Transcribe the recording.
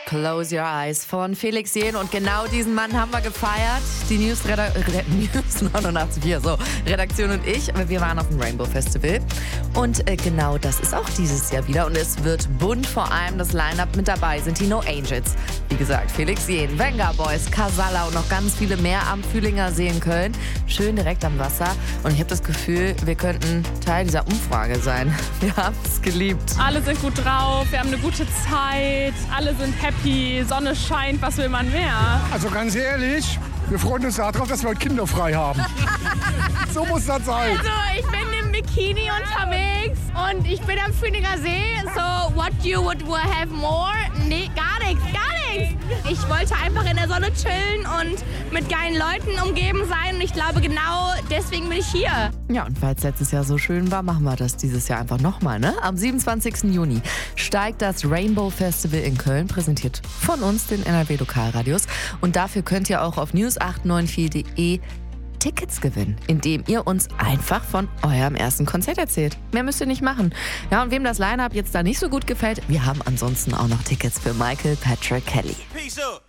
Close Your Eyes von Felix Jähn. Und genau diesen Mann haben wir gefeiert. Die News 89.4, so, Redaktion und ich. Wir waren auf dem Rainbow Festival. Und genau das ist auch dieses Jahr wieder. Und es wird bunt, vor allem das Line-Up mit dabei sind die No Angels. Wie gesagt, Felix Jähn, Venga Boys, Casalla und noch ganz viele mehr am Fühlinger See in Köln. Schön direkt am Wasser. Und ich habe das Gefühl, wir könnten Teil dieser Umfrage sein. Wir haben es geliebt. Alle sind gut drauf, wir haben eine gute Zeit, alle sind happy, Sonne scheint, was will man mehr? Also ganz ehrlich, wir freuen uns darauf, dass wir heute kinderfrei haben. So muss das sein. Also ich bin im Bikini unterwegs und ich bin am Fühlinger See. So, what you would have more? Nee, gar nichts. Ich wollte einfach in der Sonne chillen und mit geilen Leuten umgeben sein. Und ich glaube, genau deswegen bin ich hier. Ja, und weil es letztes Jahr so schön war, machen wir das dieses Jahr einfach nochmal, ne? Am 27. Juni steigt das Rainbow Festival in Köln, präsentiert von uns, den NRW Lokalradios. Und dafür könnt ihr auch auf news894.de Tickets gewinnen, indem ihr uns einfach von eurem ersten Konzert erzählt. Mehr müsst ihr nicht machen. Ja, und wem das Line-Up jetzt da nicht so gut gefällt, wir haben ansonsten auch noch Tickets für Michael Patrick Kelly. Peace up.